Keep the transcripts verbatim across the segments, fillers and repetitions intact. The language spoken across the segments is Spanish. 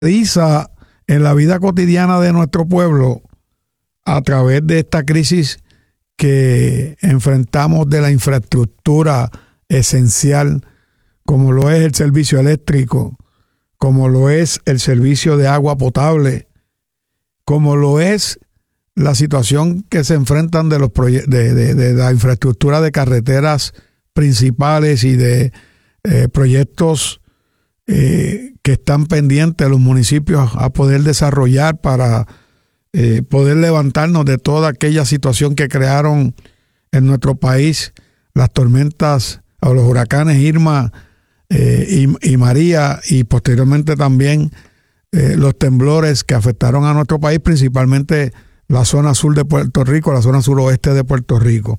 realiza en la vida cotidiana de nuestro pueblo a través de esta crisis que enfrentamos de la infraestructura esencial, como lo es el servicio eléctrico, como lo es el servicio de agua potable, como lo es la situación que se enfrentan de los proye- de, de, de la infraestructura de carreteras principales y de eh, proyectos eh, que están pendientes los municipios a poder desarrollar para eh, poder levantarnos de toda aquella situación que crearon en nuestro país las tormentas o los huracanes Irma eh, y, y María, y posteriormente también eh, los temblores que afectaron a nuestro país, principalmente la zona sur de Puerto Rico, la zona suroeste de Puerto Rico.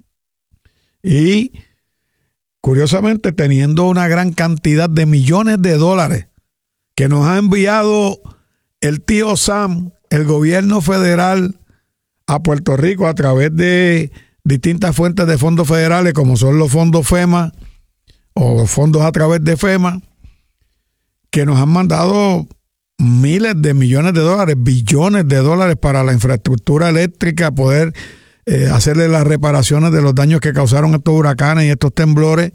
Y curiosamente, teniendo una gran cantidad de millones de dólares que nos ha enviado el tío Sam, el gobierno federal, a Puerto Rico a través de distintas fuentes de fondos federales, como son los fondos FEMA o los fondos a través de FEMA, que nos han mandado miles de millones de dólares, billones de dólares para la infraestructura eléctrica, poder eh, hacerle las reparaciones de los daños que causaron estos huracanes y estos temblores.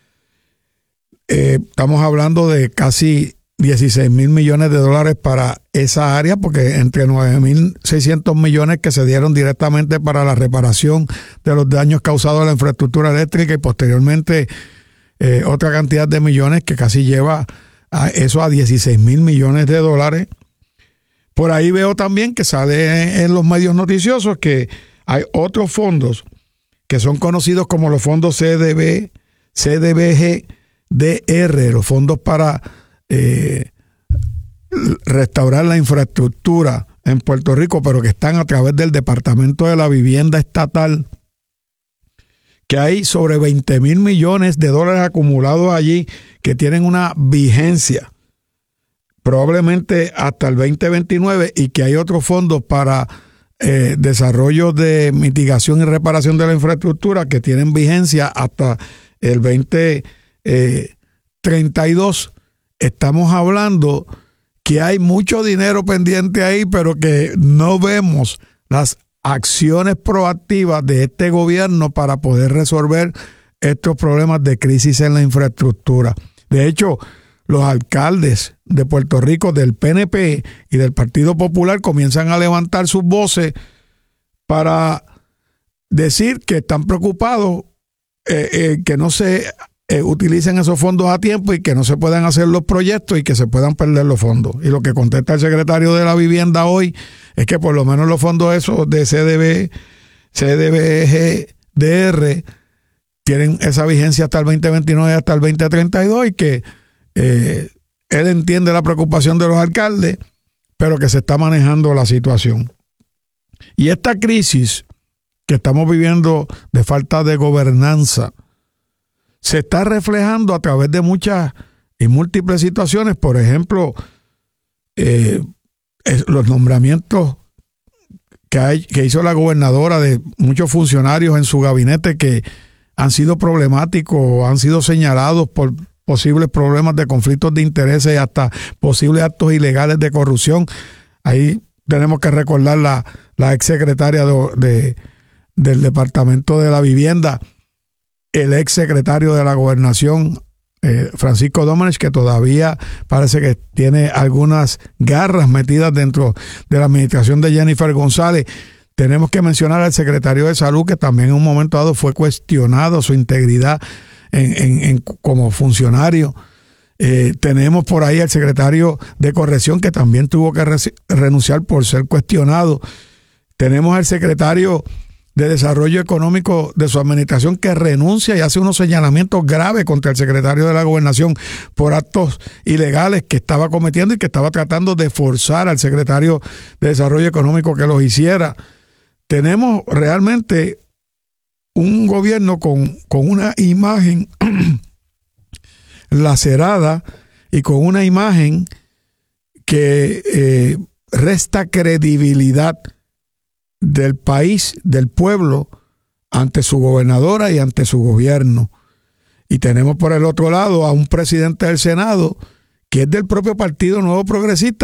Eh, estamos hablando de casi dieciséis mil millones de dólares para esa área, porque entre nueve mil seiscientos millones que se dieron directamente para la reparación de los daños causados a la infraestructura eléctrica y posteriormente eh, otra cantidad de millones que casi lleva a eso a dieciséis mil millones de dólares. Por ahí veo también que sale en los medios noticiosos que hay otros fondos que son conocidos como los fondos C D B, C D B G D R, los fondos para eh, restaurar la infraestructura en Puerto Rico, pero que están a través del Departamento de la Vivienda Estatal, que hay sobre veinte mil millones de dólares acumulados allí que tienen una vigencia probablemente hasta el veinte veintinueve, y que hay otros fondos para eh, desarrollo de mitigación y reparación de la infraestructura que tienen vigencia hasta el veinte treinta y dos. Estamos hablando que hay mucho dinero pendiente ahí, pero que no vemos las acciones proactivas de este gobierno para poder resolver estos problemas de crisis en la infraestructura. De hecho, los alcaldes de Puerto Rico del P N P y del Partido Popular comienzan a levantar sus voces para decir que están preocupados eh, eh, que no se eh, utilicen esos fondos a tiempo y que no se puedan hacer los proyectos y que se puedan perder los fondos. Y lo que contesta el secretario de la Vivienda hoy es que por lo menos los fondos esos de C D B, C D B G D R tienen esa vigencia hasta el veinte veintinueve, hasta el veinte treinta y dos, y que eh, él entiende la preocupación de los alcaldes, pero que se está manejando la situación. Y esta crisis que estamos viviendo de falta de gobernanza se está reflejando a través de muchas y múltiples situaciones. Por ejemplo, eh, los nombramientos que, hay, que hizo la gobernadora de muchos funcionarios en su gabinete que han sido problemáticos o han sido señalados por posibles problemas de conflictos de intereses y hasta posibles actos ilegales de corrupción. Ahí tenemos que recordar la, la exsecretaria de, de, del Departamento de la Vivienda, el exsecretario de la Gobernación, eh, Francisco Domenech, que todavía parece que tiene algunas garras metidas dentro de la administración de Jennifer González. Tenemos que mencionar al secretario de Salud, que también en un momento dado fue cuestionado su integridad en, en, en, como funcionario. Eh, tenemos por ahí al secretario de Corrección, que también tuvo que re- renunciar por ser cuestionado. Tenemos al secretario de Desarrollo Económico de su administración, que renuncia y hace unos señalamientos graves contra el secretario de la Gobernación por actos ilegales que estaba cometiendo y que estaba tratando de forzar al secretario de Desarrollo Económico que los hiciera. Tenemos realmente un gobierno con, con una imagen lacerada y con una imagen que eh, resta credibilidad del país, del pueblo, ante su gobernadora y ante su gobierno. Y tenemos por el otro lado a un presidente del Senado que es del propio Partido Nuevo Progresista,